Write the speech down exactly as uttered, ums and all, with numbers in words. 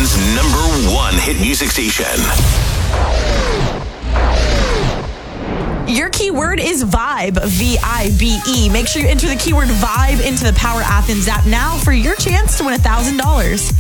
Athens' number one hit music station. Your keyword is vibe, V I B E. Make sure you enter the keyword vibe into the Power Athens app now for your chance to win one thousand dollars.